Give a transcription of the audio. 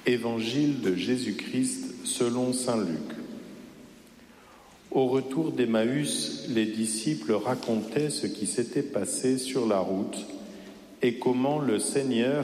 Évangile de Jésus-Christ selon saint Luc. Au retour d'Emmaüs, les disciples racontaient ce qui s'était passé sur la route et comment le Seigneur